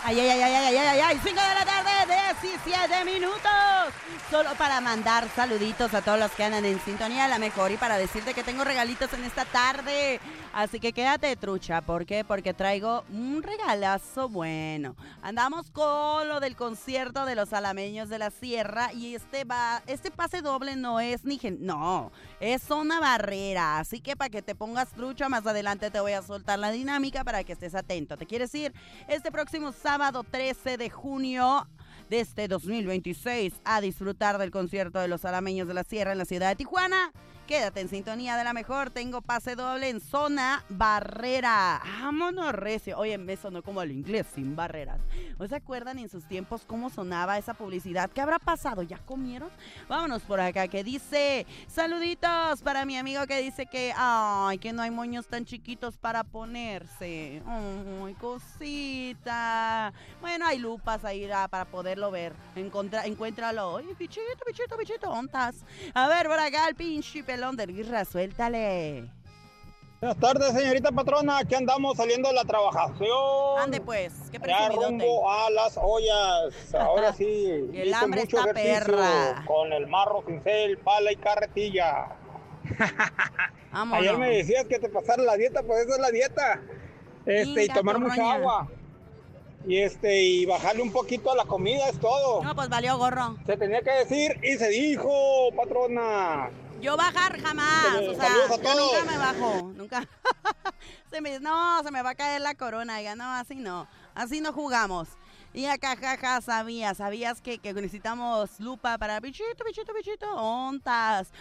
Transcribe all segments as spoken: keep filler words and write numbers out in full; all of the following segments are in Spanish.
Ay, ay, ay, ay, ay, ay, ay, ay, cinco de la tarde, diecisiete minutos. Solo para mandar saluditos a todos los que andan en sintonía de la mejor y para decirte que tengo regalitos en esta tarde. Así que quédate trucha. ¿Por qué? Porque traigo un regalazo bueno. Andamos con lo del concierto de los Alameños de la Sierra y este va, este pase doble no es ni gen, no, es zona barrera. Así que para que te pongas trucha, más adelante te voy a soltar la dinámica para que estés atento. ¿Te quieres ir este próximo sábado trece de junio de este dos mil veintiséis a disfrutar del concierto de los Alameños de la Sierra en la ciudad de Tijuana? Quédate en sintonía de la mejor. Tengo pase doble en zona barrera. ¡Vámonos, recio! Oye, me sonó como el inglés, sin barreras. ¿No se acuerdan en sus tiempos cómo sonaba esa publicidad? ¿Qué habrá pasado? ¿Ya comieron? Vámonos por acá, que dice... Saluditos para mi amigo que dice que... Ay, que no hay moños tan chiquitos para ponerse. Ay, cosita. Bueno, hay lupas ahí ah, para poderlo ver. Encontra, encuéntralo. Ay, bichito, bichito, bichito, ontas. A ver, por acá el pinche pelón de guirra, suéltale. Buenas tardes, señorita patrona. Aquí andamos saliendo de la trabajación. Ande pues, qué ya presumidote. rumbo a las ollas. Ahora sí. El hambre mucho está perra. Con el marro, cincel, pala y carretilla. Vámonos. Ayer me decías que te pasara la dieta, pues eso es la dieta. Este, Venga, y tomar mucha turroña. agua. Y este, y bajarle un poquito a la comida, es todo. No, pues valió gorro. Se tenía que decir y se dijo, patrona. Yo bajar jamás, Eh, o sea, saludos a yo todos. nunca me bajo, nunca. se me, no, se me va a caer la corona, oiga, no, así no, así no jugamos. Y acá, jaja, sabías, sabías que, que necesitamos lupa para bichito, bichito, bichito, ontas,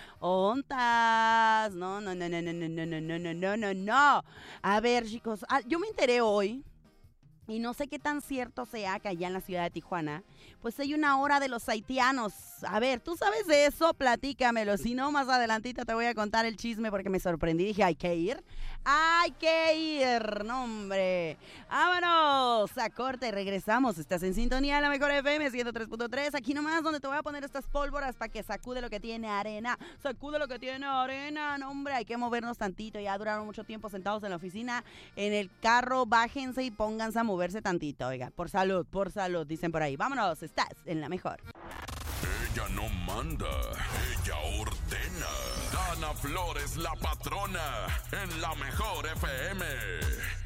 ontas. No, no, no, no, no, no, no, no, no, no, no, no, no. A ver, chicos, ah, yo me enteré hoy. Y no sé qué tan cierto sea que allá en la ciudad de Tijuana, pues hay una hora de los haitianos. A ver, ¿tú sabes de eso? Platícamelo. Si no, más adelantito te voy a contar el chisme porque me sorprendí. Dije, ¿hay que ir? ¡Hay que ir! ¡No, hombre! ¡Vámonos! A corte, regresamos. Estás en sintonía de la mejor F M ciento tres punto tres. Aquí nomás donde te voy a poner estas pólvoras para que sacude lo que tiene arena. Sacude lo que tiene arena. No, hombre, hay que movernos tantito. Ya duraron mucho tiempo sentados en la oficina. En el carro, bájense y pónganse a mover. Verse tantito, oiga, por salud, por salud, dicen por ahí. Vámonos, estás en la mejor. Ella no manda, ella ordena. Ana Flores, la patrona, en la mejor F M.